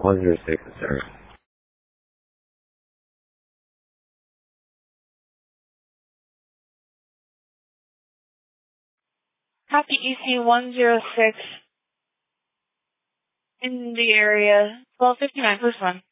106, sir. Happy EC 106 in the area, 1259 +1.